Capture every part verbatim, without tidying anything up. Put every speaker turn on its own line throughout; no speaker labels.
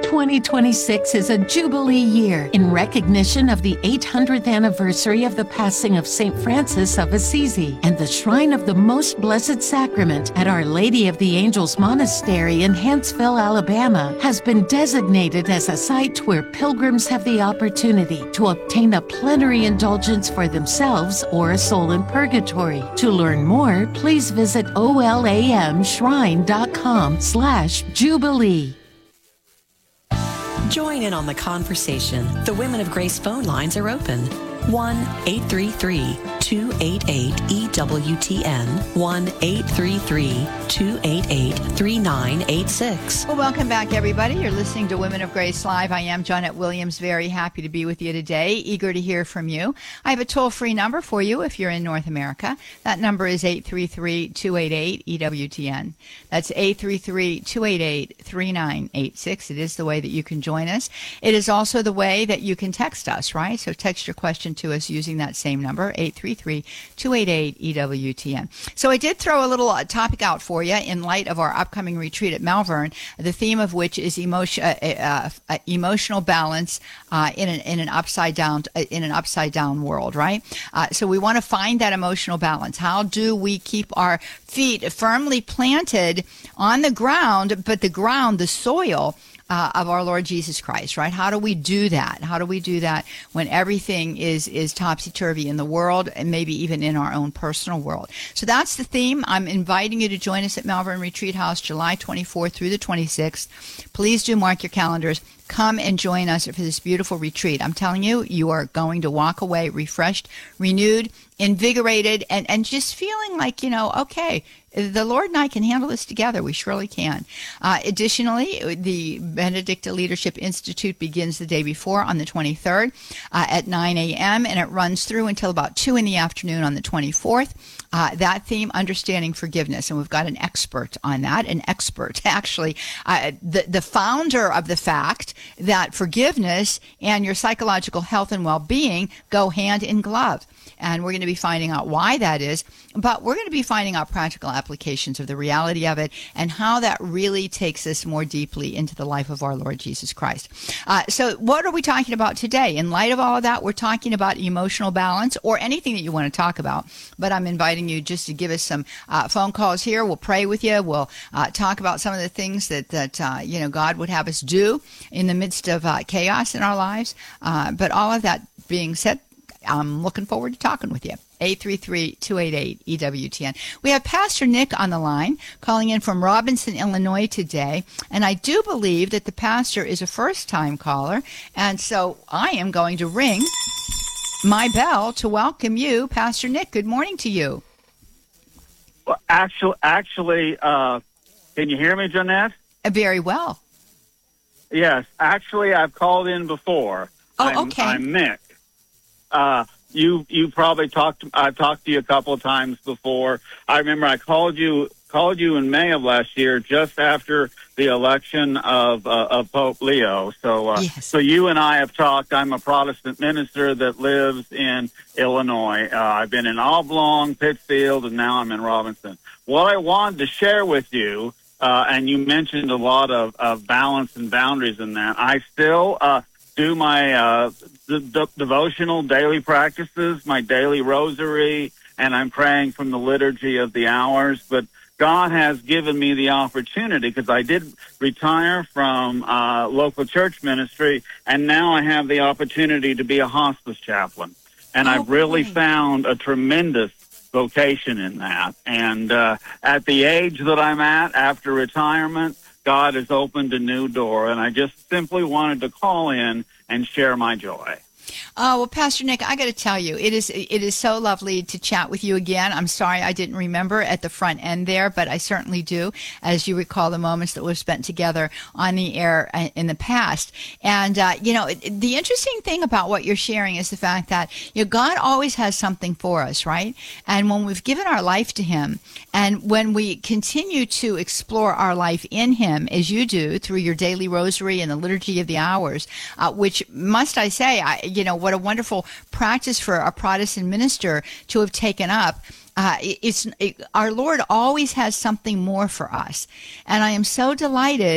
twenty twenty-six is a Jubilee year in recognition of the eight hundredth anniversary of the passing of Saint Francis of Assisi, and the Shrine of the Most Blessed Sacrament at Our Lady of the Angels Monastery in Huntsville, Alabama, has been designated as a site where pilgrims have the opportunity to obtain a plenary indulgence for themselves or a soul in purgatory. To learn more, please visit olamshrine.com slash Jubilee.
Join in on the conversation. The Women of Grace phone lines are open. one eight three three, two eight eight, E W T N. one eight three three, two eight eight, three nine eight six.
Well, welcome back, everybody. You're listening to Women of Grace Live. I am Johnnette Williams. Very happy to be with you today. Eager to hear from you. I have a toll-free number for you if you're in North America. That number is eight three three, two eight eight, E W T N. That's eight three three, two eight eight, three nine eight six. It is the way that you can join us. It is also the way that you can text us, right? So text your question to us using that same number, eight three three, two eight eight, E W T N. So I did throw a little uh, topic out for you in light of our upcoming retreat at Malvern, the theme of which is emotion, uh, uh, uh, emotional balance uh, in an in an upside down uh, in an upside down world, right? Uh, so we want to find that emotional balance. How do we keep our feet firmly planted on the ground, but the ground, the soil, Uh, of our Lord Jesus Christ, right? How do we do that? How do we do that when everything is is topsy-turvy in the world and maybe even in our own personal world? So that's the theme. I'm inviting you to join us at Malvern Retreat House July twenty-fourth through the twenty-sixth. Please do mark your calendars. Come and join us for this beautiful retreat. I'm telling you, you are going to walk away refreshed, renewed, invigorated, and, and just feeling like, you know, okay, the Lord and I can handle this together. We surely can. Uh, additionally, the Benedicta Leadership Institute begins the day before on the twenty-third uh, at nine a.m. and it runs through until about two in the afternoon on the twenty-fourth. Uh, that theme, understanding forgiveness, and we've got an expert on that, an expert, actually, uh, the, the founder of the fact that forgiveness and your psychological health and well-being go hand in glove. And we're going to be finding out why that is, but we're going to be finding out practical applications of the reality of it and how that really takes us more deeply into the life of our Lord Jesus Christ. Uh, so what are we talking about today? In light of all of that, we're talking about emotional balance or anything that you want to talk about, but I'm inviting you just to give us some uh, phone calls here. We'll pray with you. We'll uh, talk about some of the things that, that uh, you know, God would have us do in the midst of uh, chaos in our lives. Uh, but all of that being said, I'm looking forward to talking with you. eight three three, two eight eight, E W T N. We have Pastor Nick on the line calling in from Robinson, Illinois today. And I do believe that the pastor is a first-time caller. And so I am going to ring my bell to welcome you. Pastor Nick, good morning to you.
Well, actually, actually uh, can you hear me, Johnnette?
Uh, very well.
Yes. Actually, I've called in before.
Oh,
I'm,
okay.
I'm Mick. Uh, you you probably talked. I've talked to you a couple of times before. I remember I called you called you in May of last year, just after the election of uh, of Pope Leo. So uh,
yes.
so you and I have talked. I'm a Protestant minister that lives in Illinois. Uh, I've been in Oblong, Pittsfield, and now I'm in Robinson. What I wanted to share with you, uh, and you mentioned a lot of, of balance and boundaries in that. I still. Uh, do my uh, d- d- devotional daily practices, my daily rosary, and I'm praying from the liturgy of the hours. But God has given me the opportunity, because I did retire from uh, local church ministry, and now I have the opportunity to be a hospice chaplain. And
oh,
I've really
boy.
found a tremendous vocation in that. And uh, at the age that I'm at, after retirement, God has opened a new door, and I just simply wanted to call in and share my joy.
Oh, well, Pastor Nick, I got to tell you, it is it is so lovely to chat with you again. I'm sorry I didn't remember at the front end there, but I certainly do, as you recall the moments that we've spent together on the air in the past. And, uh, you know, the interesting thing about what you're sharing is the fact that, you know, God always has something for us, right? And when we've given our life to Him, and when we continue to explore our life in Him, as you do through your daily rosary and the liturgy of the hours, uh, which, must I say, I, you know, what a wonderful practice for a Protestant minister to have taken up. Uh, it's it, our Lord always has something more for us, and I am so delighted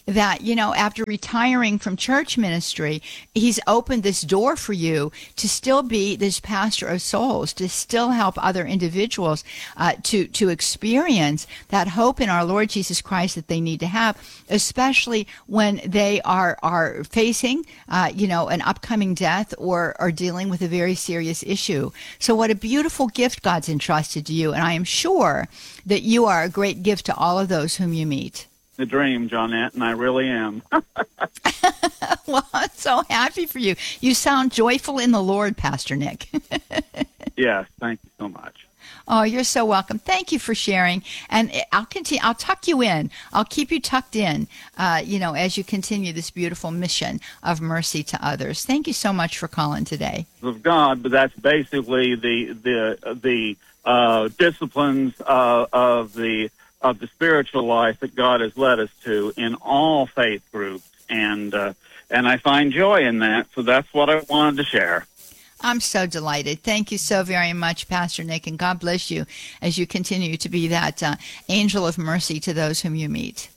that, you know, after retiring from church ministry, he's opened this door for you to still be this pastor of souls, to still help other individuals uh, to, to experience that hope in our Lord Jesus Christ that they need to have, especially when they are, are facing, uh, you know, an upcoming death or are dealing with a very serious issue. So what a beautiful gift God's entrusted to you. And I am sure that you are a great gift to all of those whom you meet.
The dream, Johnette, and I really am.
Well, I'm so happy for you. You sound joyful in the Lord, Pastor Nick.
Yes, thank you so much.
Oh, you're so welcome. Thank you for sharing. And I'll continue. I'll tuck you in. I'll keep you tucked in, uh, you know, as you continue this beautiful mission of mercy to others. Thank you so much for calling today.
Of God, but that's basically the the the uh, disciplines uh, of the of the spiritual life that God has led us to in all faith groups, and uh, and I find joy in that. So that's what I wanted to share.
I'm so delighted. Thank you so very much, Pastor Nick, and God bless you as you continue to be that uh, angel of mercy to those whom you meet.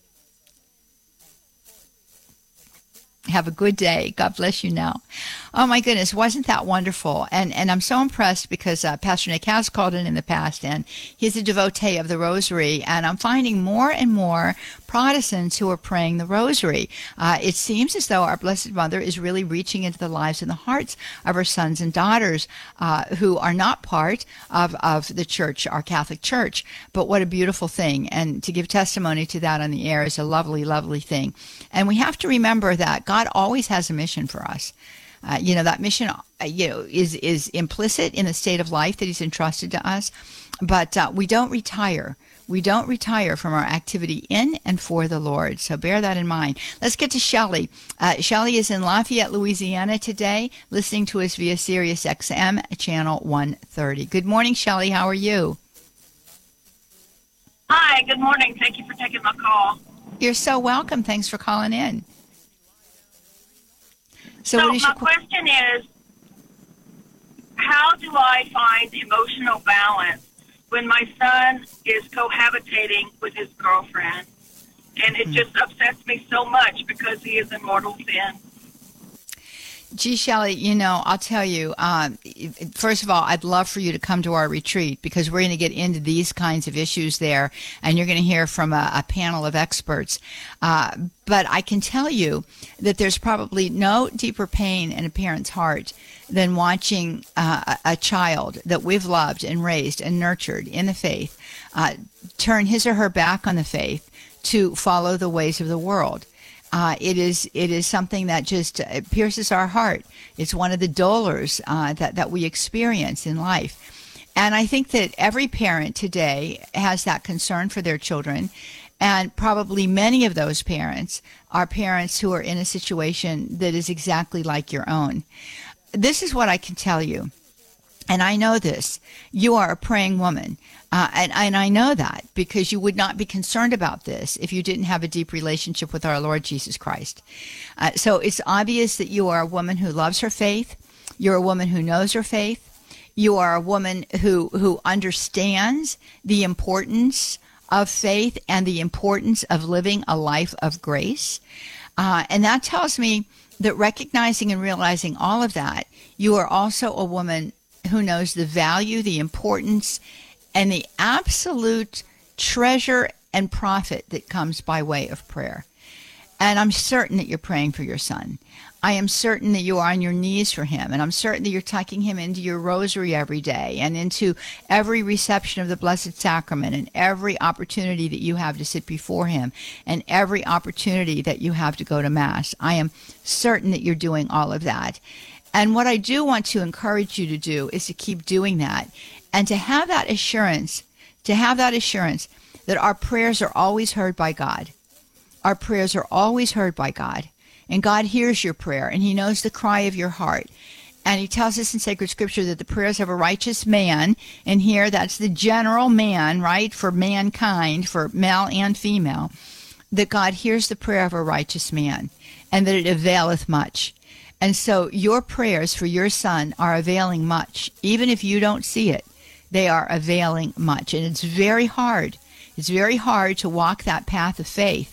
Have a good day. God bless you now. Oh, my goodness. Wasn't that wonderful? And and I'm so impressed because uh, Pastor Nick has called in in the past, and he's a devotee of the Rosary. And I'm finding more and more Protestants who are praying the Rosary. Uh, it seems as though our Blessed Mother is really reaching into the lives and the hearts of her sons and daughters uh, who are not part of, of the church, our Catholic Church. But what a beautiful thing. And to give testimony to that on the air is a lovely, lovely thing. And we have to remember that God always has a mission for us. Uh, you know, that mission, uh, you know, is, is implicit in the state of life that he's entrusted to us. But uh, we don't retire. We don't retire from our activity in and for the Lord. So bear that in mind. Let's get to Shelley. Uh, Shelley is in Lafayette, Louisiana today, listening to us via Sirius X M, channel one thirty. Good morning, Shelley. How are you?
Hi, good morning. Thank you for taking my call.
You're so welcome. Thanks for calling in. So,
So
what is
my
your qu-
question is, how do I find emotional balance when my son is cohabitating with his girlfriend? And it just upsets me so much because he is in mortal sin.
Gee, Shelley, you know, I'll tell you, um, first of all, I'd love for you to come to our retreat because we're going to get into these kinds of issues there, and you're going to hear from a, a panel of experts. Uh, but I can tell you that there's probably no deeper pain in a parent's heart than watching uh, a, a child that we've loved and raised and nurtured in the faith uh, turn his or her back on the faith to follow the ways of the world. Uh, it is it is something that just uh, pierces our heart. It's one of the dolors uh, that, that we experience in life. And I think that every parent today has that concern for their children. And probably many of those parents are parents who are in a situation that is exactly like your own. This is what I can tell you. And I know this. You are a praying woman. Uh, and, and I know that because you would not be concerned about this if you didn't have a deep relationship with our Lord Jesus Christ. Uh, so it's obvious that you are a woman who loves her faith. You're a woman who knows her faith. You are a woman who, who understands the importance of faith and the importance of living a life of grace. Uh, and that tells me that recognizing and realizing all of that, you are also a woman who knows the value, the importance, and the absolute treasure and profit that comes by way of prayer. And I'm certain that you're praying for your son. I am certain that you are on your knees for him, and I'm certain that you're tucking him into your rosary every day and into every reception of the Blessed Sacrament and every opportunity that you have to sit before him and every opportunity that you have to go to Mass. I am certain that you're doing all of that. And what I do want to encourage you to do is to keep doing that and to have that assurance, to have that assurance that our prayers are always heard by God. Our prayers are always heard by God. And God hears your prayer, and he knows the cry of your heart. And he tells us in sacred scripture that the prayers of a righteous man, and here that's the general man, right, for mankind, for male and female, that God hears the prayer of a righteous man, and that it availeth much. And so your prayers for your son are availing much. Even if you don't see it, they are availing much. And it's very hard. It's very hard to walk that path of faith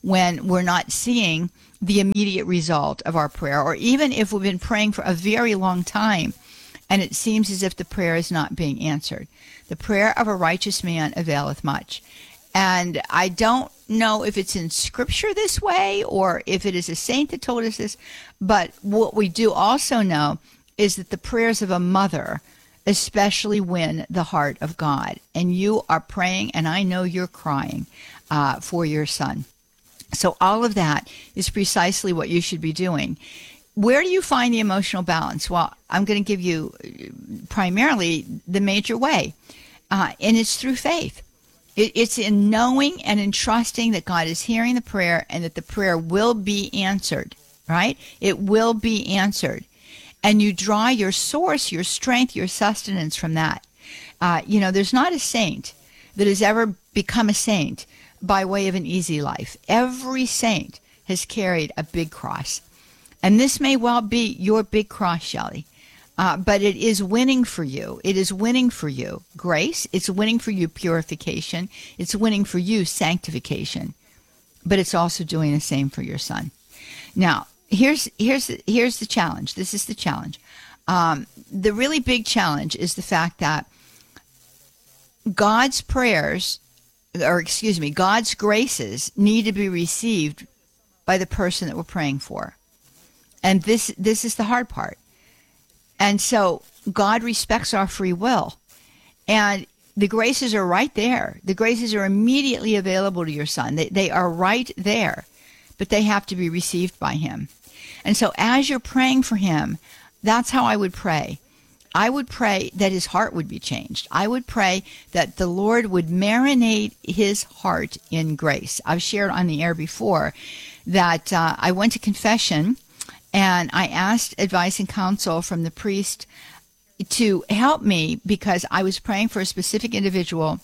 when we're not seeing the immediate result of our prayer, or even if we've been praying for a very long time and it seems as if the prayer is not being answered. The prayer of a righteous man availeth much. And I don't know if it's in Scripture this way or if it is a saint that told us this, but what we do also know is that the prayers of a mother especially win the heart of God. And you are praying, and I know you're crying uh, for your son. So all of that is precisely what you should be doing. Where do you find the emotional balance? Well, I'm going to give you primarily the major way, uh, and it's through faith. It, it's in knowing and in trusting that God is hearing the prayer and that the prayer will be answered, right? It will be answered. And you draw your source, your strength, your sustenance from that. Uh, you know, there's not a saint that has ever become a saint by way of an easy life. Every saint has carried a big cross. And this may well be your big cross, Shelley. Uh, but it is winning for you. It is winning for you grace. It's winning for you purification. It's winning for you sanctification. But it's also doing the same for your son. Now, here's here's here's the challenge. This is the challenge. Um, the really big challenge is the fact that God's prayers, or excuse me, God's graces need to be received by the person that we're praying for. And this this is the hard part. And so God respects our free will. And the graces are right there. The graces are immediately available to your son. They, they are right there. But they have to be received by him. And so as you're praying for him, that's how I would pray. I would pray that his heart would be changed. I would pray that the Lord would marinate his heart in grace. I've shared on the air before that uh, I went to confession and I asked advice and counsel from the priest to help me because I was praying for a specific individual.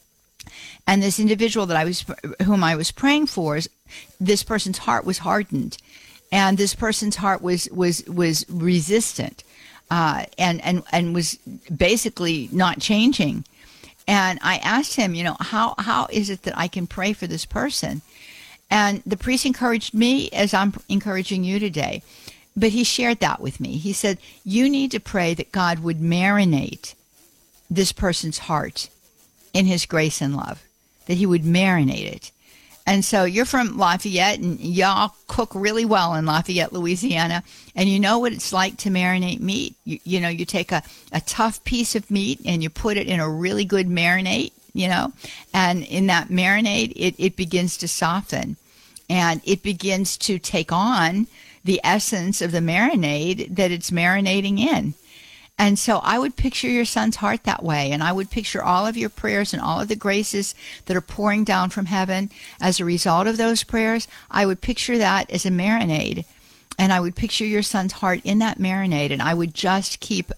And this individual that I was, whom I was praying for, this person's heart was hardened, and this person's heart was was was resistant, uh, and and and was basically not changing. And I asked him, you know, how how is it that I can pray for this person? And the priest encouraged me as I'm encouraging you today. But he shared that with me. He said, you need to pray that God would marinate this person's heart in his grace and love, that he would marinate it. And so you're from Lafayette, and y'all cook really well in Lafayette, Louisiana, and you know what it's like to marinate meat. You, you know, you take a, a tough piece of meat and you put it in a really good marinade, you know, and in that marinade, it, it begins to soften, and it begins to take on the essence of the marinade that it's marinating in. And so I would picture your son's heart that way, and I would picture all of your prayers and all of the graces that are pouring down from heaven as a result of those prayers. I would picture that as a marinade, and I would picture your son's heart in that marinade, and I would just keep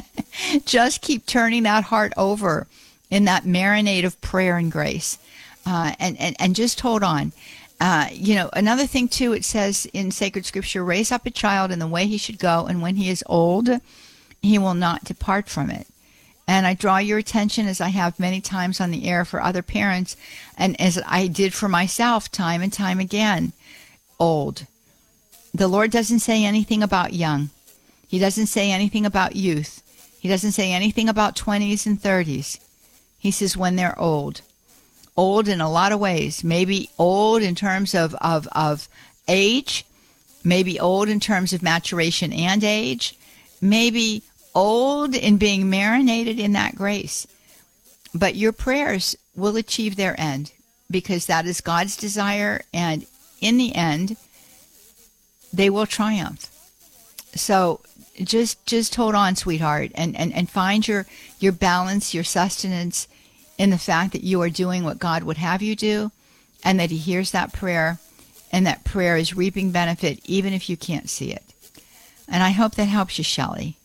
just keep turning that heart over in that marinade of prayer and grace, uh, and, and, and just hold on. Uh, you know, another thing, too, it says in sacred scripture, raise up a child in the way he should go, and when he is old, he will not depart from it. And I draw your attention, as I have many times on the air for other parents, and as I did for myself time and time again, old. The Lord doesn't say anything about young. He doesn't say anything about youth. He doesn't say anything about twenties and thirties. He says when they're old. Old in a lot of ways. Maybe old in terms of, of, of age. Maybe old in terms of maturation and age. Maybe old in being marinated in that grace. But your prayers will achieve their end, because that is God's desire, and in the end, they will triumph. So just just hold on, sweetheart, and, and, and find your, your balance, your sustenance in the fact that you are doing what God would have you do, and that he hears that prayer, and that prayer is reaping benefit even if you can't see it. And I hope that helps you, Shelley.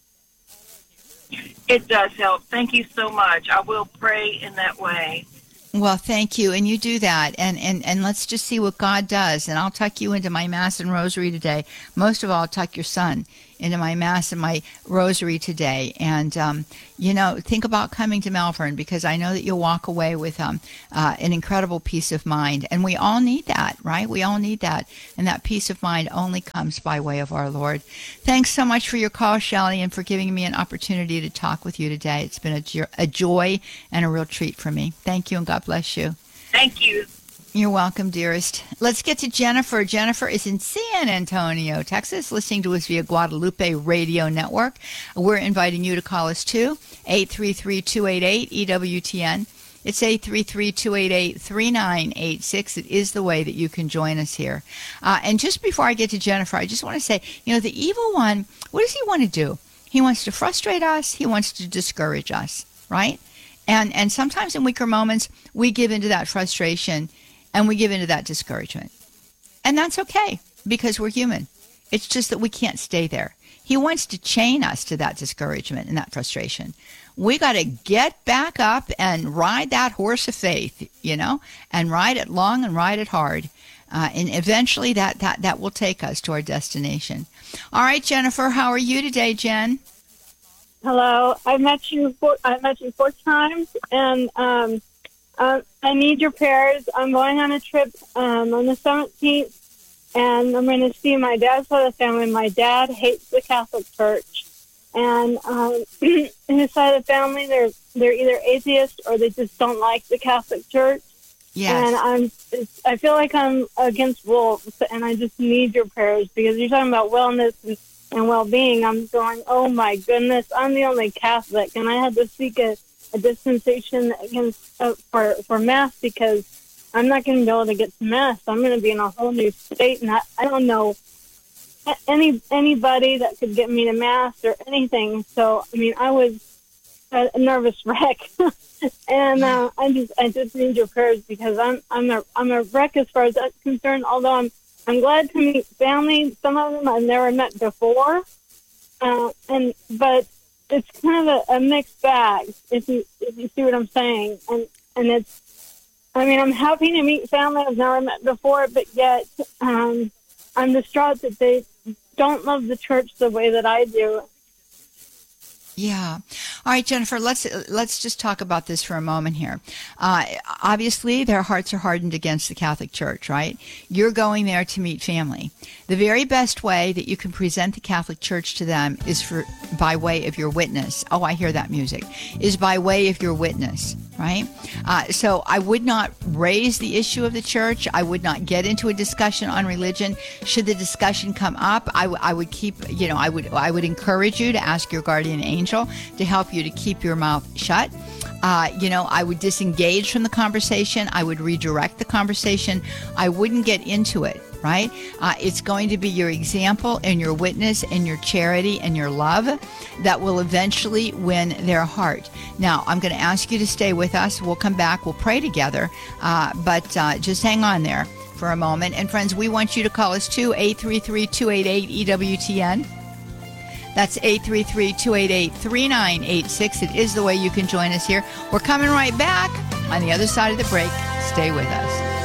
It does help. Thank you so much. I will pray in that way.
Well, thank you. And you do that. And, and, and let's just see what God does. And I'll tuck you into my Mass and Rosary today. Most of all, I'll tuck your son into my Mass and my Rosary today. And, um, you know, think about coming to Malvern, because I know that you'll walk away with um, uh, an incredible peace of mind. And we all need that, right? We all need that. And that peace of mind only comes by way of our Lord. Thanks so much for your call, Shelley, and for giving me an opportunity to talk with you today. It's been a, jo- a joy and a real treat for me. Thank you, and God bless you.
Thank you.
You're welcome, dearest. Let's get to Jennifer. Jennifer is in San Antonio, Texas, listening to us via Guadalupe Radio Network. We're inviting you to call us too, eight three three, two eight eight, E W T N. It's eight three three, two eight eight, three nine eight six. It is the way that you can join us here. Uh, and just before I get to Jennifer, I just want to say, you know, the evil one, what does he want to do? He wants to frustrate us. He wants to discourage us, right? And and sometimes in weaker moments, we give into that frustration and we give into that discouragement. And that's okay, because we're human. It's just that we can't stay there. He wants to chain us to that discouragement and that frustration. We got to get back up and ride that horse of faith, you know, and ride it long and ride it hard. Uh, and eventually that, that, that will take us to our destination. All right, Jennifer, how are you today, Jen?
Hello. I met you four, I met you four times, and um, uh, I need your prayers. I'm going on a trip um, on the seventeenth, and I'm going to see my dad's side of the family. My dad hates the Catholic Church, and um, in his side of the family, they're they're either atheist or they just don't like the Catholic Church.
Yes.
And I'm, it's, I feel like I'm against wolves, and I just need your prayers, because you're talking about wellness and, and well-being. I'm going, oh my goodness, I'm the only Catholic, and I had to seek a, a dispensation against uh, for for Mass, because I'm not going to be able to get to Mass. I'm going to be in a whole new state, and I, I don't know any anybody that could get me to Mass or anything. So, I mean, I was a, a nervous wreck. And uh, I just, I just need your prayers, because I'm, I'm a, I'm a wreck as far as that's concerned. Although I'm, I'm glad to meet family. Some of them I've never met before, uh, and but it's kind of a, a mixed bag, if you, if you see what I'm saying. And and it's, I mean, I'm happy to meet family I've never met before, but yet um, I'm distraught that they don't love the church the way that I do.
Yeah. All right, Jennifer, let's let's just talk about this for a moment here. Uh, obviously, their hearts are hardened against the Catholic Church, right? You're going there to meet family. The very best way that you can present the Catholic Church to them is for by way of your witness. Oh, I hear that music. Is by way of your witness, right? Uh, so I would not raise the issue of the church. I would not get into a discussion on religion. Should the discussion come up, I, w- I would keep, you know, I would I would encourage you to ask your guardian angel to help you to keep your mouth shut. Uh, you know, I would disengage from the conversation. I would redirect the conversation. I wouldn't get into it, right? Uh, it's going to be your example and your witness and your charity and your love that will eventually win their heart. Now, I'm going to ask you to stay with us. We'll come back. We'll pray together. Uh, but uh, just hang on there for a moment. And friends, we want you to call us too, eight three three, two eight eight, E W T N. That's eight three three, two eight eight, three nine eight six. It is the way you can join us here. We're coming right back on the other side of the break. Stay with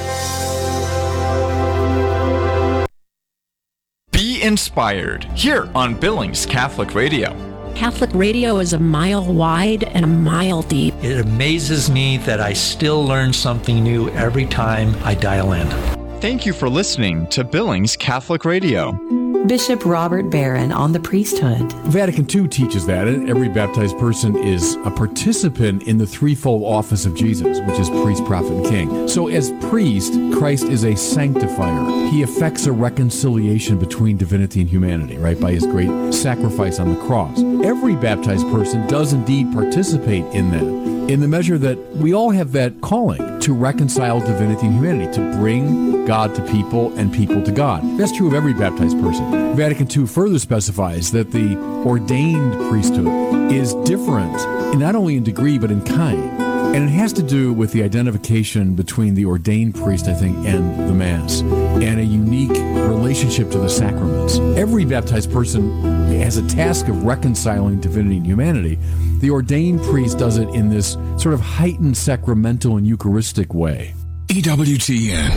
us.
Be inspired here on Billings Catholic Radio.
Catholic radio is a mile wide and a mile deep.
It amazes me that I still learn something new every time I dial in.
Thank you for listening to Billings Catholic Radio.
Bishop Robert Barron on the priesthood.
Vatican Two teaches that every baptized person is a participant in the threefold office of Jesus, which is priest, prophet, and king. So as priest, Christ is a sanctifier. He effects a reconciliation between divinity and humanity, right, by his great sacrifice on the cross. Every baptized person does indeed participate in that, in the measure that we all have that calling to reconcile divinity and humanity, to bring God to people and people to God. That's true of every baptized person. Vatican Two further specifies that the ordained priesthood is different, not only in degree, but in kind. And it has to do with the identification between the ordained priest, I think, and the Mass, and a unique relationship to the sacraments. Every baptized person has a task of reconciling divinity and humanity. The ordained priest does it in this sort of heightened sacramental and Eucharistic way.
E W T N.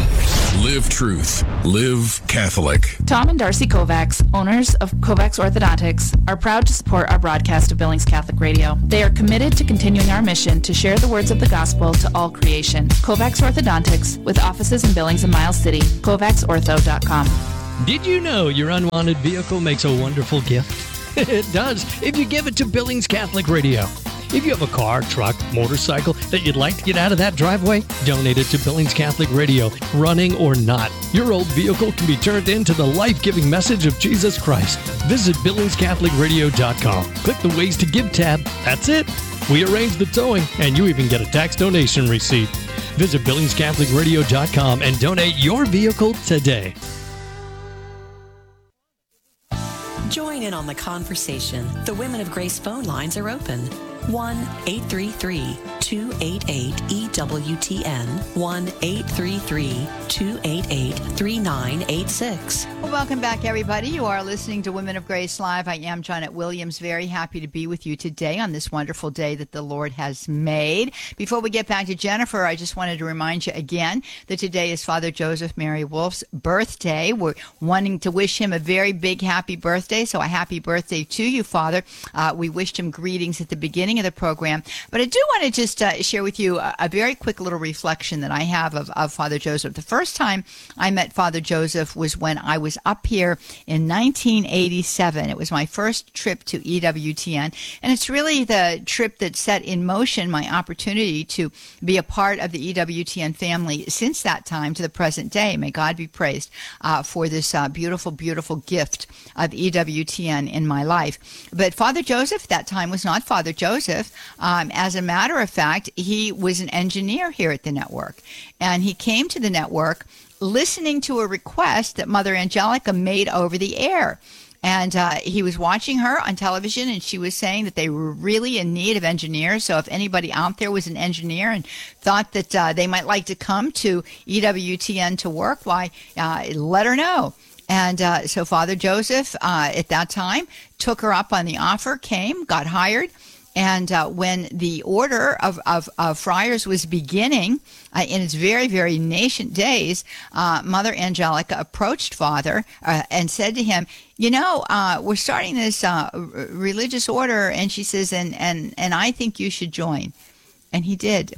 Live truth. Live Catholic.
Tom and Darcy Kovacs, owners of Kovacs Orthodontics, are proud to support our broadcast of Billings Catholic Radio. They are committed to continuing our mission to share the words of the gospel to all creation. Kovacs Orthodontics, with offices in Billings and Miles City. Kovacs Ortho dot com.
Did you know your unwanted vehicle makes a wonderful gift? It does, if you give it to Billings Catholic Radio. If you have a car, truck, motorcycle that you'd like to get out of that driveway, donate it to Billings Catholic Radio, running or not. Your old vehicle can be turned into the life-giving message of Jesus Christ. Visit Billings Catholic Radio dot com. Click the Ways to Give tab. That's it. We arrange the towing, and you even get a tax donation receipt. Visit Billings Catholic Radio dot com and donate your vehicle today.
Join in on the conversation. The Women of Grace phone lines are open. one eight three three, two eight eight, E W T N, one eight three three, two eight eight, three nine eight six.
Well, welcome back, everybody. You are listening to Women of Grace Live. I am Janet Williams, very happy to be with you today on this wonderful day that the Lord has made. Before we get back to Jennifer, I just wanted to remind you again that today is Father Joseph Mary Wolf's birthday. We're wanting to wish him a very big happy birthday, so a happy birthday to you, Father. Uh, we wished him greetings at the beginning of the program, but I do want to just uh, share with you a, a very quick little reflection that I have of, of Father Joseph. The first time I met Father Joseph was when I was up here in nineteen eighty-seven. It was my first trip to E W T N, and it's really the trip that set in motion my opportunity to be a part of the E W T N family since that time to the present day. May God be praised uh, for this uh, beautiful, beautiful gift of E W T N in my life. But Father Joseph at that time was not Father Joseph. Um, as a matter of fact, he was an engineer here at the network, and he came to the network listening to a request that Mother Angelica made over the air. And uh, he was watching her on television, and she was saying that they were really in need of engineers. So if anybody out there was an engineer and thought that uh, they might like to come to E W T N to work, why, uh, let her know. And uh, so Father Joseph, uh, at that time, took her up on the offer, came, got hired. And uh, when the order of, of, of friars was beginning uh, in its very, very nascent days, uh, Mother Angelica approached Father uh, and said to him, you know, uh, we're starting this uh, r- religious order. And she says, and, and, and I think you should join. And he did.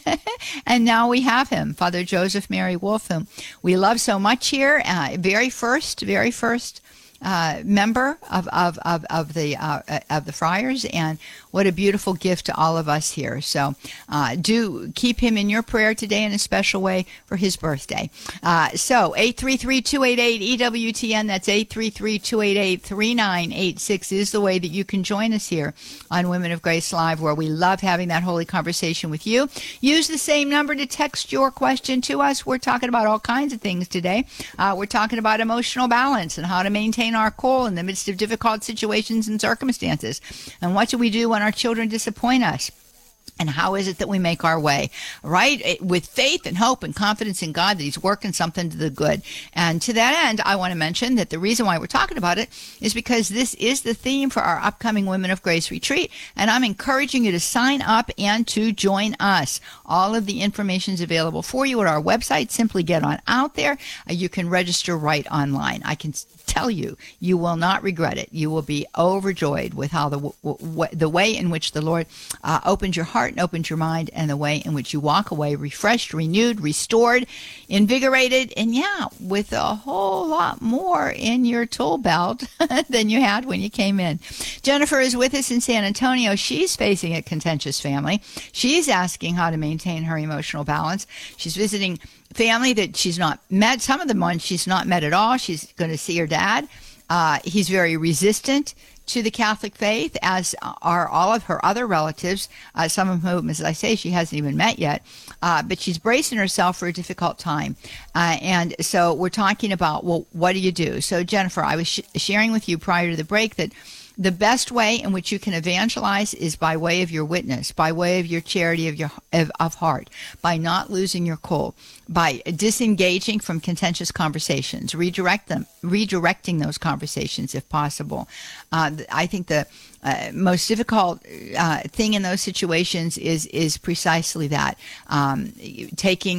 And now we have him, Father Joseph Mary Wolf, whom we love so much here. Uh, very first, very first Uh, member of of of, of the uh, of the friars, and what a beautiful gift to all of us here. So uh, do keep him in your prayer today in a special way for his birthday. Uh, so eight three three, two eight eight, E W T N, that's eight three three, two eight eight, three nine eight six is the way that you can join us here on Women of Grace Live, where we love having that holy conversation with you. Use the same number to text your question to us. We're talking about all kinds of things today. Uh, we're talking about emotional balance and how to maintain our cool in the midst of difficult situations and circumstances. And what do we do when our children disappoint us? And how is it that we make our way, right? It, with faith and hope and confidence in God that he's working something to the good. And to that end, I want to mention that the reason why we're talking about it is because this is the theme for our upcoming Women of Grace retreat. And I'm encouraging you to sign up and to join us. All of the information is available for you at our website. Simply get on out there. Uh, you can register right online. I can tell you, you will not regret it. You will be overjoyed with how the w- w- the way in which the Lord uh, opens your heart and opens your mind, and the way in which you walk away refreshed, renewed, restored, invigorated, and yeah, with a whole lot more in your tool belt than you had when you came in. Jennifer is with us in San Antonio. She's facing a contentious family. She's asking how to maintain her emotional balance. She's visiting family that she's not met. Some of the ones she's not met at all. She's going to see her dad. Uh, he's very resistant to the Catholic faith, as are all of her other relatives, uh, some of whom, as I say, she hasn't even met yet. Uh, but she's bracing herself for a difficult time. Uh, and so we're talking about, well, what do you do? So, Jennifer, I was sh- sharing with you prior to the break that the best way in which you can evangelize is by way of your witness, by way of your charity of your of, of heart, by not losing your cool, by disengaging from contentious conversations, redirect them, redirecting those conversations if possible. Uh, I think the uh, most difficult uh, thing in those situations is is precisely that, um, taking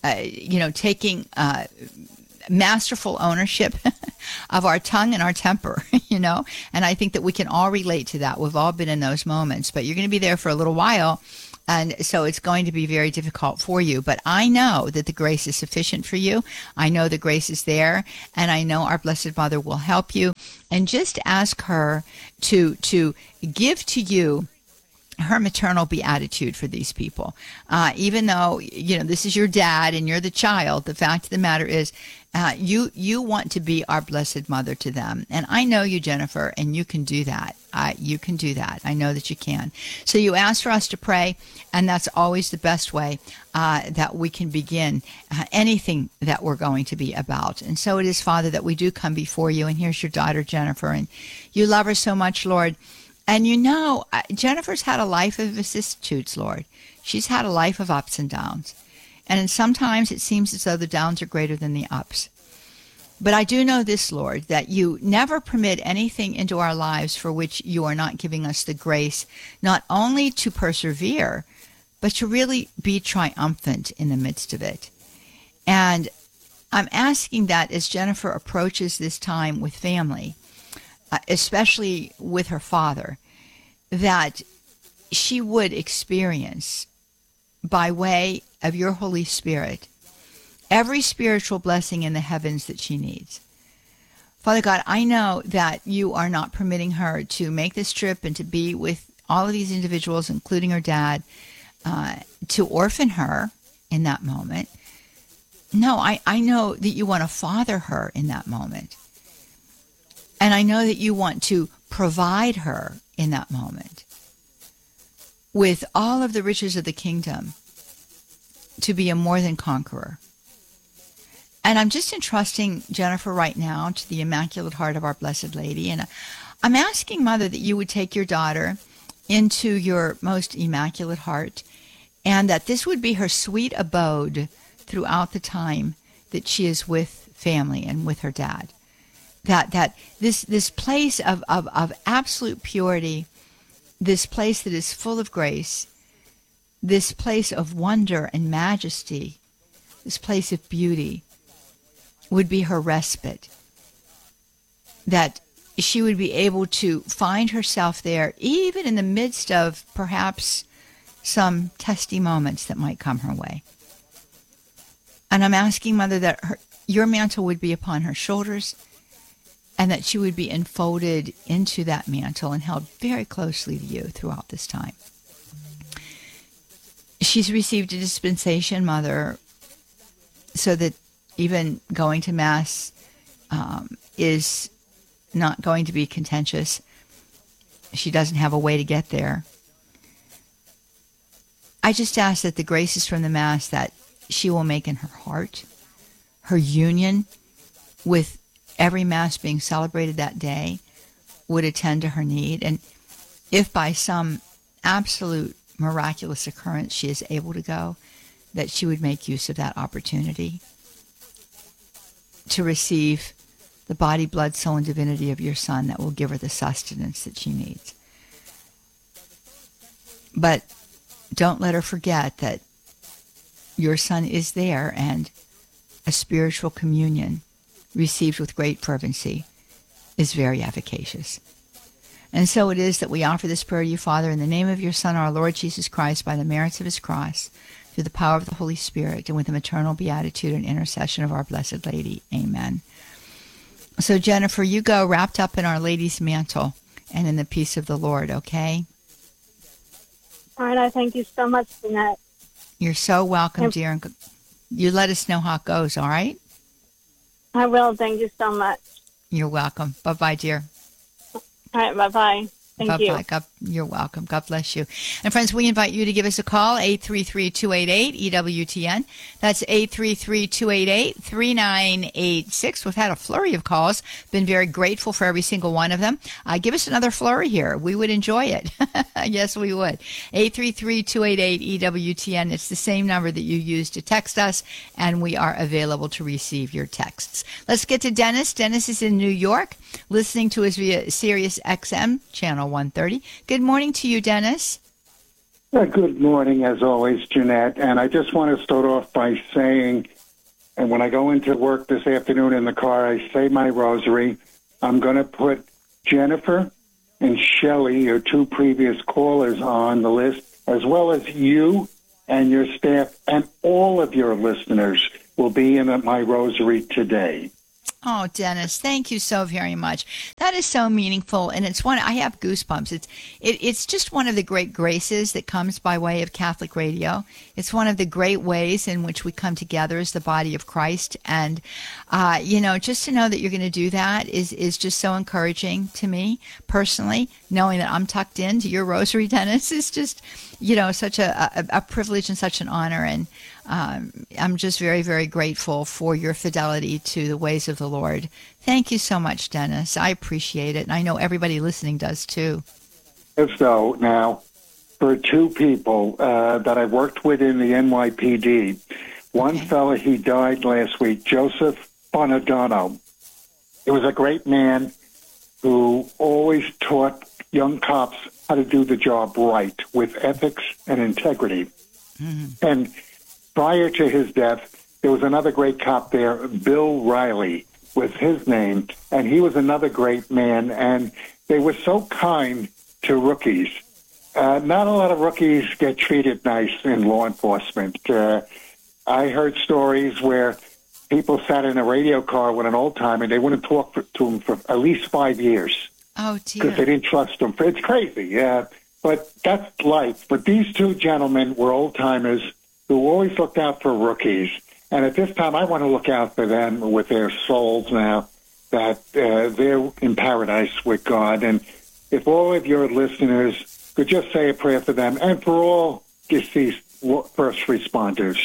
uh, you know, taking uh, masterful ownership of our tongue and our temper, you know, and I think that we can all relate to that. We've all been in those moments, but you're going to be there for a little while. And so it's going to be very difficult for you. But I know that the grace is sufficient for you. I know the grace is there. And I know our Blessed Mother will help you. And just ask her to to give to you her maternal beatitude for these people. Uh, even though, you know, this is your dad and you're the child, the fact of the matter is uh, you you want to be our Blessed Mother to them. And I know you, Jennifer, and you can do that. Uh, you can do that. I know that you can. So you ask for us to pray, and that's always the best way uh, that we can begin uh, anything that we're going to be about. And so it is, Father, that we do come before you. And here's your daughter, Jennifer, and you love her so much, Lord. And you know, Jennifer's had a life of vicissitudes, Lord. She's had a life of ups and downs. And sometimes it seems as though the downs are greater than the ups. But I do know this, Lord, that you never permit anything into our lives for which you are not giving us the grace, not only to persevere, but to really be triumphant in the midst of it. And I'm asking that as Jennifer approaches this time with family, especially with her father, that she would experience, by way of your Holy Spirit, every spiritual blessing in the heavens that she needs. Father God, I know that you are not permitting her to make this trip and to be with all of these individuals, including her dad, uh, to orphan her in that moment. No, I, I know that you want to father her in that moment. And I know that you want to provide her in that moment with all of the riches of the kingdom to be a more than conqueror. And I'm just entrusting Jennifer right now to the Immaculate Heart of our Blessed Lady. And I'm asking, Mother, that you would take your daughter into your most Immaculate Heart, and that this would be her sweet abode throughout the time that she is with family and with her dad. That that this this place of, of, of absolute purity, this place that is full of grace, this place of wonder and majesty, this place of beauty, would be her respite. That she would be able to find herself there, even in the midst of perhaps some testy moments that might come her way. And I'm asking, Mother, that her, your mantle would be upon her shoulders, and that she would be enfolded into that mantle and held very closely to you throughout this time. She's received a dispensation, Mother, so that even going to Mass um, is not going to be contentious. She doesn't have a way to get there. I just ask that the graces from the Mass that she will make in her heart, her union with every Mass being celebrated that day, would attend to her need. And if by some absolute miraculous occurrence she is able to go, that she would make use of that opportunity to receive the body, blood, soul, and divinity of your Son that will give her the sustenance that she needs. But don't let her forget that your Son is there, and a spiritual communion received with great fervency is very efficacious. And so it is that we offer this prayer to you, Father, in the name of your Son, our Lord Jesus Christ, by the merits of his cross, through the power of the Holy Spirit, and with the maternal beatitude and intercession of our Blessed Lady. Amen. So, Jennifer, you go wrapped up in Our Lady's mantle and in the peace of the Lord, okay?
All right, I thank you so much, Jeanette.
You're so welcome, dear. And you let us know how it goes, all right?
I will. Thank you so much.
You're welcome. Bye-bye, dear.
All right, bye-bye. Thank
Bye-bye.
you.
God, you're welcome. God bless you. And friends, we invite you to give us a call, eight three three, two eight eight, E W T N. That's eight three three, two eight eight, three nine eight six. We've had a flurry of calls. Been very grateful for every single one of them. Uh, give us another flurry here. We would enjoy it. Yes, we would. eight three three, two eight eight, E W T N. It's the same number that you use to text us, and we are available to receive your texts. Let's get to Dennis. Dennis is in New York, listening to us via Sirius X M, channel one thirty. Good morning to you, Dennis.
Uh, good morning, as always, Jeanette. And I just want to start off by saying, and when I go into work this afternoon in the car, I say my rosary. I'm going to put Jennifer and Shelley, your two previous callers, on the list, as well as you and your staff and all of your listeners will be in my rosary today.
Oh, Dennis, thank you so very much. That is so meaningful, and it's one, I have goosebumps. It's it, it's just one of the great graces that comes by way of Catholic radio. It's one of the great ways in which we come together as the body of Christ, and uh, you know, just to know that you're going to do that is is just so encouraging to me personally. Knowing that I'm tucked into your rosary, Dennis, is just, you know, such a, a, a privilege and such an honor, and Um, I'm just very, very grateful for your fidelity to the ways of the Lord. Thank you so much, Dennis. I appreciate it, and I know everybody listening does too.
So now, for two people uh, that I worked with in the N Y P D, one okay. fella, he died last week, Joseph Bonadano. He was a great man who always taught young cops how to do the job right with ethics and integrity. Mm-hmm. And prior to his death, there was another great cop there, Bill Riley was his name, and he was another great man, and they were so kind to rookies. Uh, not a lot of rookies get treated nice in law enforcement. Uh, I heard stories where people sat in a radio car with an old-timer, and they wouldn't talk for, to him for at least five years.
Oh, dear.
Because they didn't trust him. It's crazy, yeah. But that's life. But these two gentlemen were old-timers who always looked out for rookies. And at this time, I want to look out for them with their souls now, that uh, they're in paradise with God. And if all of your listeners could just say a prayer for them and for all deceased first responders.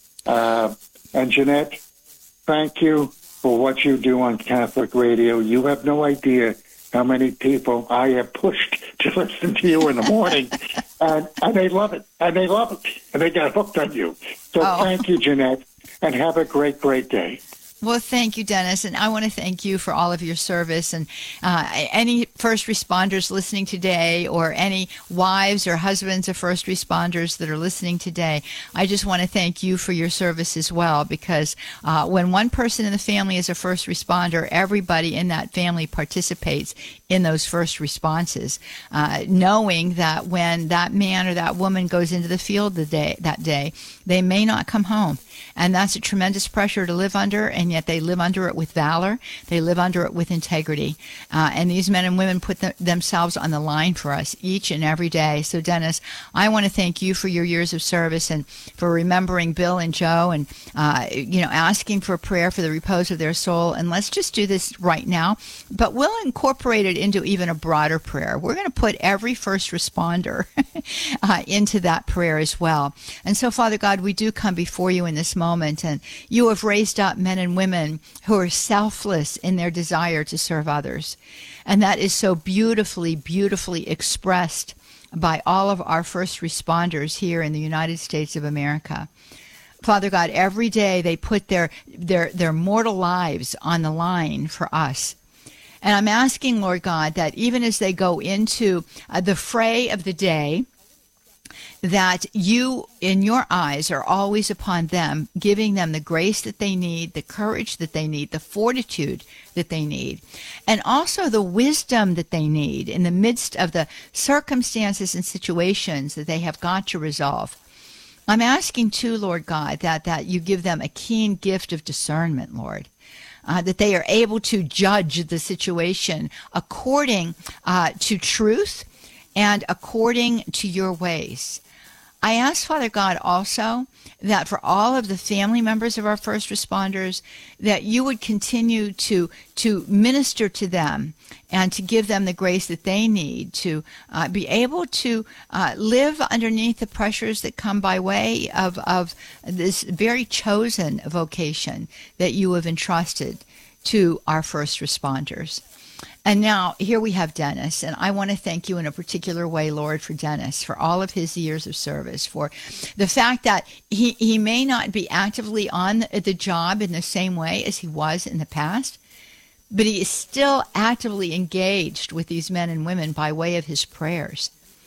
Uh, and Jeanette, thank you for what you do on Catholic radio. You have no idea how many people I have pushed to listen to you in the morning, and, and they love it, and they love it, and they got hooked on you. So oh. Thank you, Jeanette, and have a great, great day.
Well, thank you, Dennis, and I want to thank you for all of your service. And uh, any first responders listening today, or any wives or husbands of first responders that are listening today, I just want to thank you for your service as well, because uh, when one person in the family is a first responder, everybody in that family participates in those first responses, uh, knowing that when that man or that woman goes into the field the day, that day, they may not come home. And that's a tremendous pressure to live under, and yet they live under it with valor. They live under it with integrity. Uh, and these men and women put th- themselves on the line for us each and every day. So, Dennis, I want to thank you for your years of service and for remembering Bill and Joe, and, uh, you know, asking for prayer for the repose of their soul. And let's just do this right now, but we'll incorporate it into even a broader prayer. We're going to put every first responder uh, into that prayer as well. And so, Father God, we do come before you in this moment, and you have raised up men and women who are selfless in their desire to serve others. And that is so beautifully, beautifully expressed by all of our first responders here in the United States of America. Father God, every day they put their their their mortal lives on the line for us. And I'm asking, Lord God, that even as they go into uh, the fray of the day, that you, in your eyes, are always upon them, giving them the grace that they need, the courage that they need, the fortitude that they need, and also the wisdom that they need in the midst of the circumstances and situations that they have got to resolve. I'm asking, too, Lord God, that, that you give them a keen gift of discernment, Lord. Uh, that they are able to judge the situation according uh, to truth and according to your ways. I ask, Father God, also that for all of the family members of our first responders, that you would continue to to minister to them and to give them the grace that they need to uh, be able to uh, live underneath the pressures that come by way of, of this very chosen vocation that you have entrusted to our first responders. And now, here we have Dennis, and I want to thank you in a particular way, Lord, for Dennis, for all of his years of service, for the fact that he, he may not be actively on the job in the same way as he was in the past, but he is still actively engaged with these men and women by way of his prayers.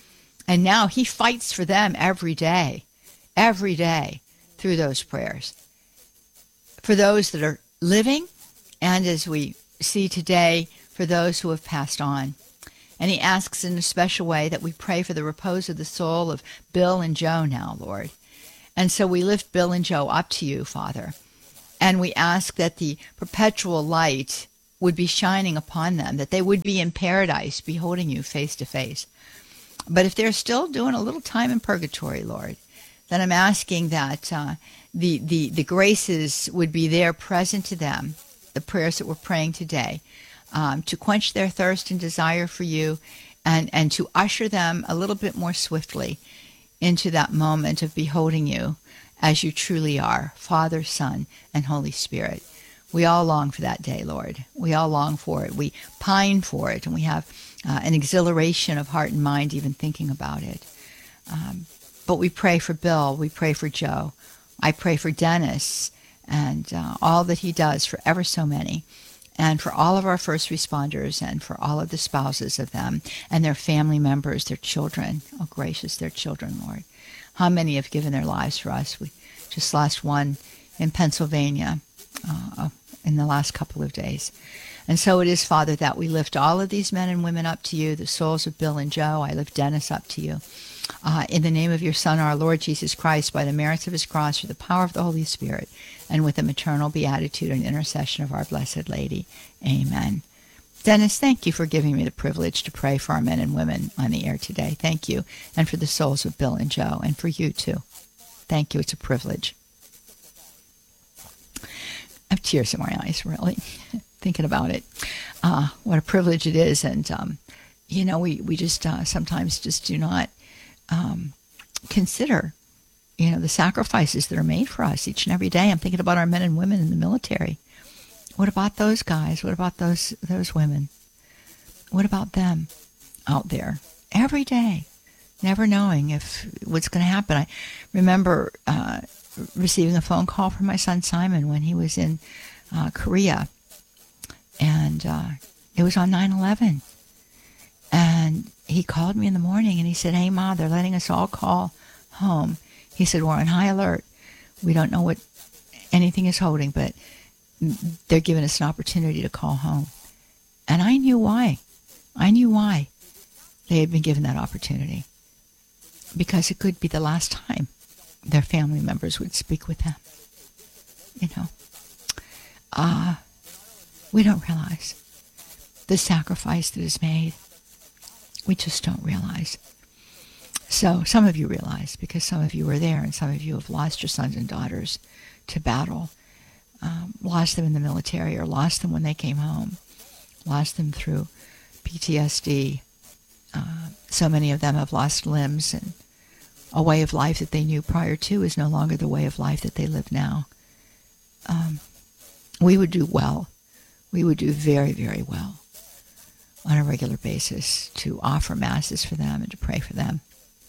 And now he fights for them every day, every day through those prayers. For those that are living, and as we see today, for those who have passed on. And he asks in a special way that we pray for the repose of the soul of Bill and Joe now, Lord. And so we lift Bill and Joe up to you, Father. And we ask that the perpetual light would be shining upon them, that they would be in paradise, beholding you face to face. But if they're still doing a little time in purgatory, Lord, then I'm asking that uh, the, the, the graces would be there present to them, the prayers that we're praying today, um, to quench their thirst and desire for you, and, and to usher them a little bit more swiftly into that moment of beholding you as you truly are, Father, Son, and Holy Spirit. We all long for that day, Lord. We all long for it. We pine for it, and we have uh, an exhilaration of heart and mind even thinking about it. Um, but we pray for Bill. We pray for Joe. I pray for Dennis and uh, all that he does for ever so many, and for all of our first responders, and for all of the spouses of them and their family members, their children. Oh, gracious, their children, Lord. How many have given their lives for us? We just lost one in Pennsylvania uh, in the last couple of days. And so it is, Father, that we lift all of these men and women up to you, the souls of Bill and Joe. I lift Dennis up to you. Uh, in the name of your Son, our Lord Jesus Christ, by the merits of his cross, through the power of the Holy Spirit, and with the maternal beatitude and intercession of our Blessed Lady. Amen. Dennis, thank you for giving me the privilege to pray for our men and women on the air today. Thank you. And for the souls of Bill and Joe, and for you too. Thank you. It's a privilege. I have tears in my eyes, really, thinking about it. Uh, what a privilege it is. And, um, you know, we, we just uh, sometimes just do not um, consider, you know, the sacrifices that are made for us each and every day. I'm thinking about our men and women in the military. What about those guys? What about those those women? What about them out there every day, never knowing if what's going to happen? I remember uh, receiving a phone call from my son Simon when he was in uh, Korea, and uh, it was on nine eleven. And he called me in the morning and he said, "Hey, Ma, they're letting us all call home." He said, "We're on high alert. We don't know what anything is holding, but they're giving us an opportunity to call home." And I knew why. I knew why they had been given that opportunity. Because it could be the last time their family members would speak with them. You know, uh, we don't realize the sacrifice that is made. We just don't realize. So some of you realize, because some of you were there, and some of you have lost your sons and daughters to battle. Um, lost them in the military, or lost them when they came home, lost them through P T S D. Uh, so many of them have lost limbs, and a way of life that they knew prior to is no longer the way of life that they live now. Um, we would do well. We would do very, very well on a regular basis to offer masses for them and to pray for them.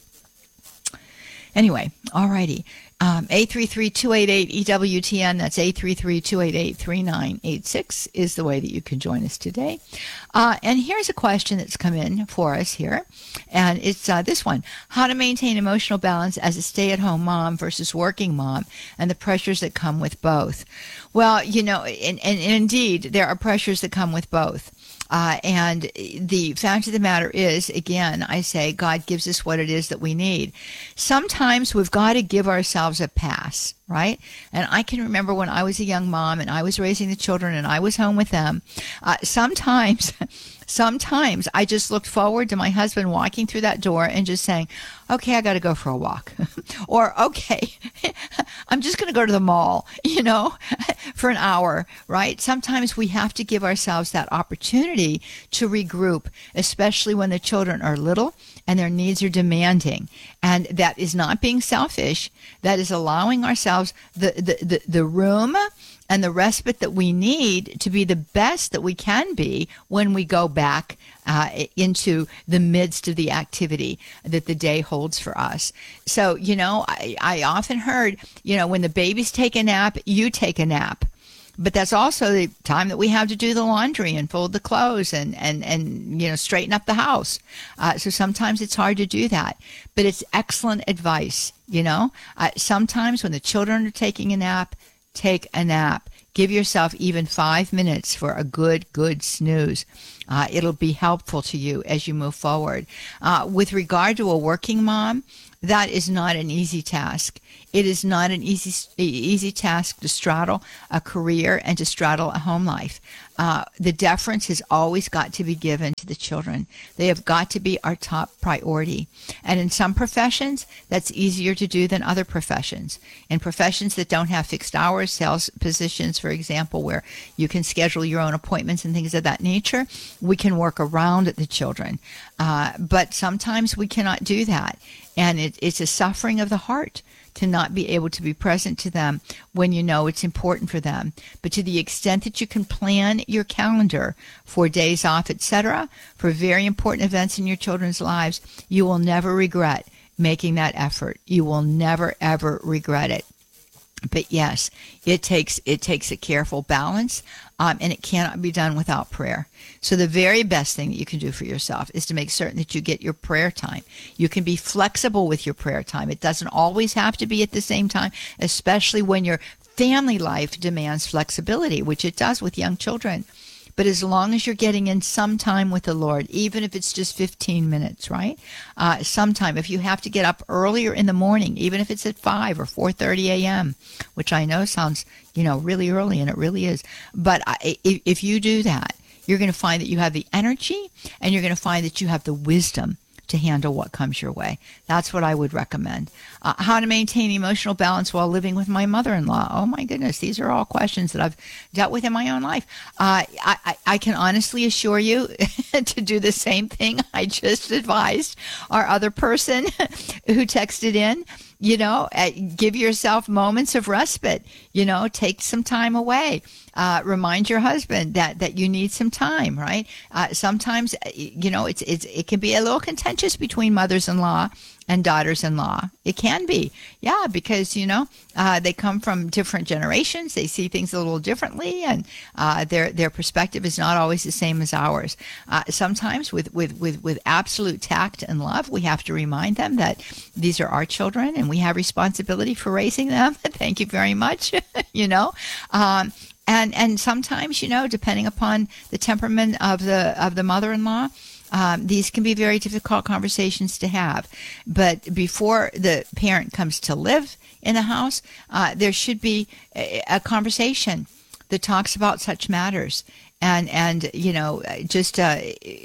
Anyway, all righty. Um, eight three three, two eight eight, E W T N, that's eight three three, two eight eight, three nine eight six is the way that you can join us today. Uh, and here's a question that's come in for us here. And it's uh, this one: how to maintain emotional balance as a stay-at-home mom versus working mom, and the pressures that come with both. Well, you know, and, and indeed, there are pressures that come with both. Uh, and the fact of the matter is, again, I say God gives us what it is that we need. Sometimes we've got to give ourselves a pass, right? And I can remember when I was a young mom and I was raising the children and I was home with them. Uh, sometimes, sometimes I just looked forward to my husband walking through that door and just saying, "Okay, I got to go for a walk," or "Okay, I'm just going to go to the mall," you know, for an hour, right? Sometimes we have to give ourselves that opportunity to regroup, especially when the children are little and their needs are demanding. And that is not being selfish. That is allowing ourselves the, the, the, the room and the respite that we need to be the best that we can be when we go back uh, into the midst of the activity that the day holds for us. So, you know, I, I often heard, you know, when the babies take a nap, you take a nap. But that's also the time that we have to do the laundry and fold the clothes and, and, and you know, straighten up the house. Uh, so sometimes it's hard to do that. But it's excellent advice, you know. Uh, sometimes when the children are taking a nap, take a nap. Give yourself even five minutes for a good, good snooze. Uh, it'll be helpful to you as you move forward. Uh, with regard to a working mom, that is not an easy task. It is not an easy easy task to straddle a career and to straddle a home life. Uh, the deference has always got to be given to the children. They have got to be our top priority. And in some professions, that's easier to do than other professions. In professions that don't have fixed hours, sales positions, for example, where you can schedule your own appointments and things of that nature, we can work around the children. Uh, but sometimes we cannot do that. And it, it's a suffering of the heart to not be able to be present to them when you know it's important for them. But to the extent that you can plan your calendar for days off, et cetera, for very important events in your children's lives, you will never regret making that effort. You will never, ever regret it. But yes, it takes it takes a careful balance, um, and it cannot be done without prayer. So the very best thing that you can do for yourself is to make certain that you get your prayer time. You can be flexible with your prayer time. It doesn't always have to be at the same time, especially when your family life demands flexibility, which it does with young children. But as long as you're getting in some time with the Lord, even if it's just fifteen minutes, right? Uh, sometime, if you have to get up earlier in the morning, even if it's at five or four thirty a.m., which I know sounds, you know, really early, and it really is. But I, if, if you do that, you're going to find that you have the energy, and you're going to find that you have the wisdom to handle what comes your way. That's what I would recommend. Uh, how to maintain emotional balance while living with my mother-in-law. Oh my goodness, these are all questions that I've dealt with in my own life. Uh, I, I, I can honestly assure you to do the same thing I just advised our other person who texted in. You know, uh, give yourself moments of respite. You know, take some time away. Uh, remind your husband that, that you need some time, right? Uh, sometimes, you know, it's it's it can be a little contentious between mothers-in-law and daughters-in-law. It can be, yeah, because, you know, uh, they come from different generations. They see things a little differently, and uh, their their perspective is not always the same as ours. Uh, sometimes with, with, with, with absolute tact and love, we have to remind them that these are our children, and we have responsibility for raising them. Thank you very much, you know. Um, and and sometimes, you know, depending upon the temperament of the of the mother-in-law, Um, these can be very difficult conversations to have. But before the parent comes to live in the house, uh, there should be a, a conversation that talks about such matters. And, and you know, just uh,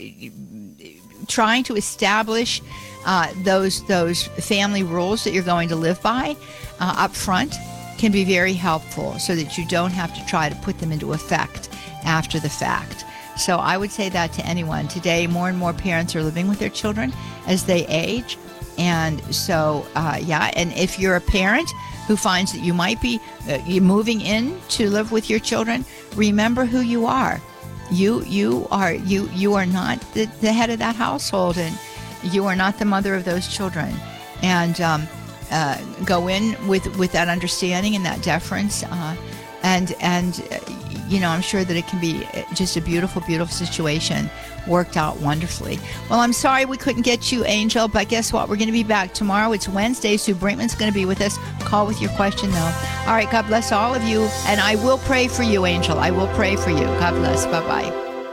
trying to establish uh, those, those family rules that you're going to live by uh, up front can be very helpful, so that you don't have to try to put them into effect after the fact. So I would say that to anyone. Today, more and more parents are living with their children as they age. And so, uh, yeah, and if you're a parent who finds that you might be uh, you moving in to live with your children, remember who you are. You you are you you are not the, the head of that household, and you are not the mother of those children. And um, uh, go in with, with that understanding and that deference, uh, and and. Uh, You know, I'm sure that it can be just a beautiful, beautiful situation worked out wonderfully. Well, I'm sorry we couldn't get you, Angel, but guess what? We're going to be back tomorrow. It's Wednesday. Sue Brinkman's going to be with us. Call with your question, though. All right. God bless all of you. And I will pray for you, Angel. I will pray for you. God bless. Bye-bye.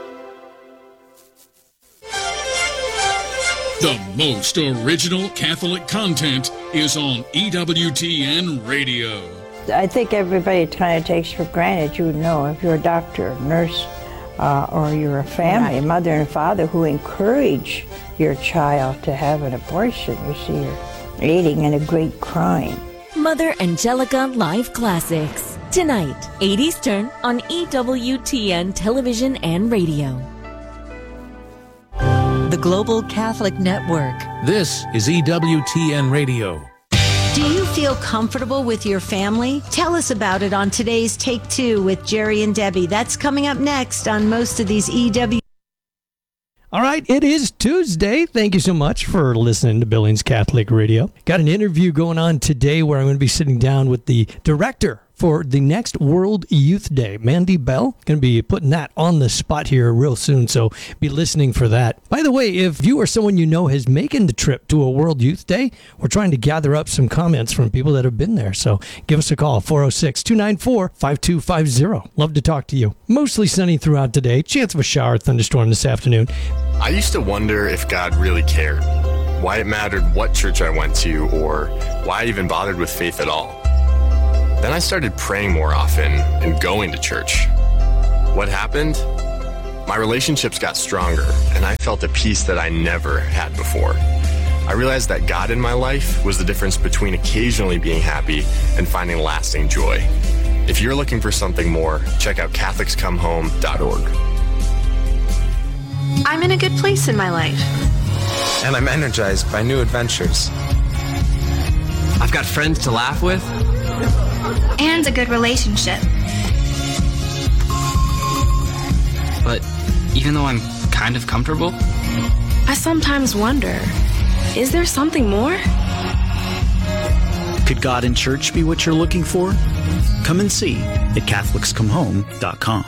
The most original Catholic content is on E W T N Radio.
I think everybody kind of takes for granted, you know, if you're a doctor, a nurse, uh, or you're a family, right. mother and father who encourage your child to have an abortion. You see, you're aiding in a great crime.
Mother Angelica Live Classics. Tonight, eight Eastern on E W T N Television and Radio.
The Global Catholic Network.
This is E W T N Radio.
Do you feel comfortable with your family? Tell us about it on today's Take Two with Jerry and Debbie. That's coming up next on most of these E W.
All right, it is Tuesday. Thank you so much for listening to Billings Catholic Radio. Got an interview going on today where I'm going to be sitting down with the director for the next World Youth Day. Mandy Bell going to be putting that on the spot here real soon, so be listening for that. By the way, if you or someone you know has making the trip to a World Youth Day, we're trying to gather up some comments from people that have been there, so give us a call, four oh six, two nine four, five two five zero. Love to talk to you. Mostly sunny throughout today. Chance of a shower, thunderstorm this afternoon.
I used to wonder if God really cared, why it mattered what church I went to, or why I even bothered with faith at all. Then I started praying more often and going to church. What happened? My relationships got stronger, and I felt a peace that I never had before. I realized that God in my life was the difference between occasionally being happy and finding lasting joy. If you're looking for something more, check out Catholics Come Home dot org.
I'm in a good place in my life.
And I'm energized by new adventures.
I've got friends to laugh with.
And a good relationship.
But even though I'm kind of comfortable,
I sometimes wonder, is there something more?
Could God in church be what you're looking for? Come and see at Catholics Come Home dot com.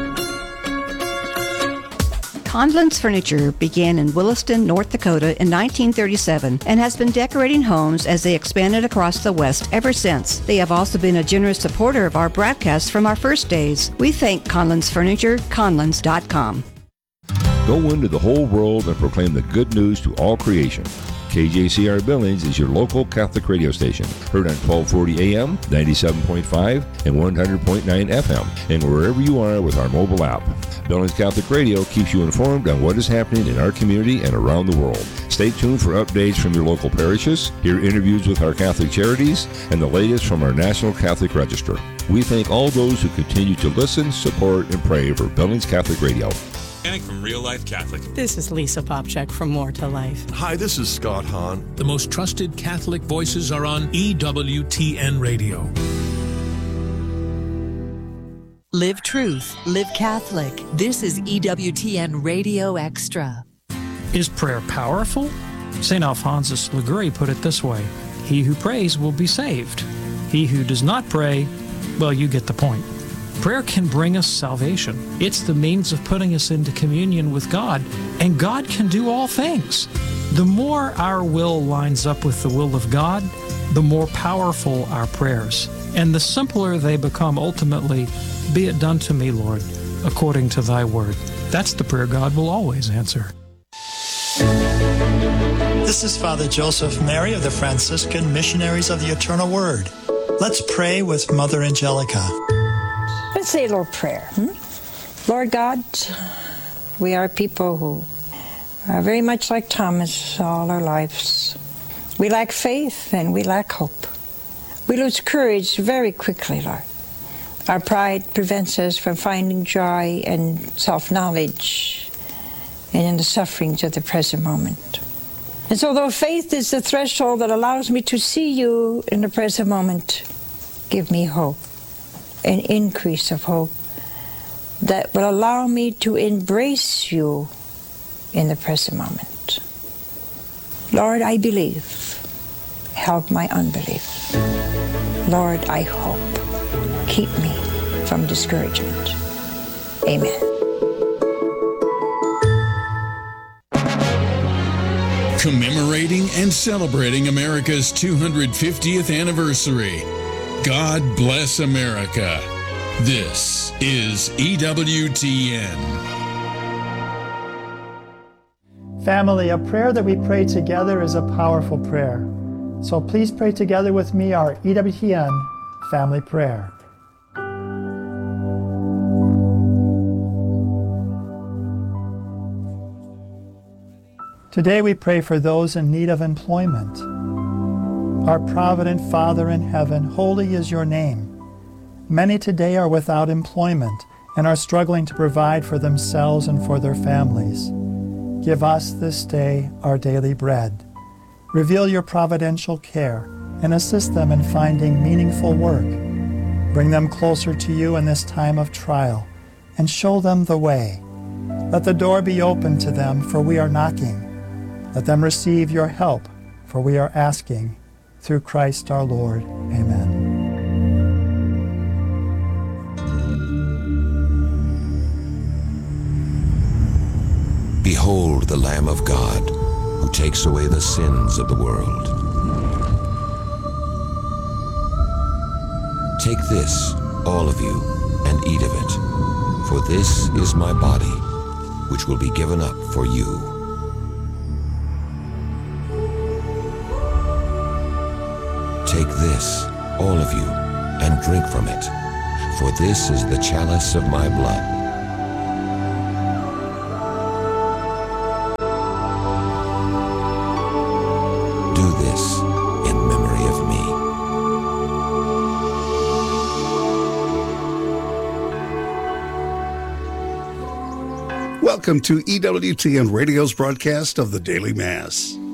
Conlon's Furniture began in Williston, North Dakota in nineteen thirty-seven and has been decorating homes as they expanded across the West ever since. They have also been a generous supporter of our broadcasts from our first days. We thank Conlon's Furniture, Conlons dot com.
Go into the whole world and proclaim the good news to all creation. K J C R Billings is your local Catholic radio station, heard on twelve forty A M, ninety-seven point five, and one hundred point nine F M, and wherever you are with our mobile app. Billings Catholic Radio keeps you informed on what is happening in our community and around the world. Stay tuned for updates from your local parishes, hear interviews with our Catholic charities, and the latest from our National Catholic Register. We thank all those who continue to listen, support, and pray for Billings Catholic Radio.
From Real Life Catholic.
This is Lisa Popchak from More to Life.
Hi, this is Scott Hahn.
The most trusted Catholic voices are on E W T N Radio.
Live truth, live Catholic. This is E W T N Radio Extra.
Is prayer powerful? Saint Alphonsus Liguori put it this way: he who prays will be saved. He who does not pray, well, you get the point. Prayer can bring us salvation. It's the means of putting us into communion with God, and God can do all things. The more our will lines up with the will of God, the more powerful our prayers, and the simpler they become ultimately. Be it done to me, Lord, according to thy word. That's the prayer God will always answer.
This is Father Joseph Mary of the Franciscan Missionaries of the Eternal Word. Let's pray with Mother Angelica.
Let's say a little prayer. Hmm? Lord God, we are people who are very much like Thomas all our lives. We lack faith and we lack hope. We lose courage very quickly, Lord. Our pride prevents us from finding joy and self-knowledge and in the sufferings of the present moment. And so though faith is the threshold that allows me to see you in the present moment, give me hope, an increase of hope that will allow me to embrace you in the present moment. Lord, I believe. Help my unbelief. Lord, I hope. Keep me from discouragement. Amen.
Commemorating and celebrating America's two hundred fiftieth anniversary. God bless America. This is E W T N.
Family, a prayer that we pray together is a powerful prayer. So please pray together with me our E W T N family prayer. Today we pray for those in need of employment. Our provident Father in heaven, holy is your name. Many today are without employment and are struggling to provide for themselves and for their families. Give us this day our daily bread. Reveal your providential care and assist them in finding meaningful work. Bring them closer to you in this time of trial and show them the way. Let the door be open to them, for we are knocking. Let them receive your help, for we are asking. Through Christ our Lord. Amen.
Behold the Lamb of God, who takes away the sins of the world. Take this, all of you, and eat of it, for this is my body, which will be given up for you. Take this, all of you, and drink from it, for this is the chalice of my blood. Do this in memory of me.
Welcome to E W T N Radio's broadcast of the Daily Mass.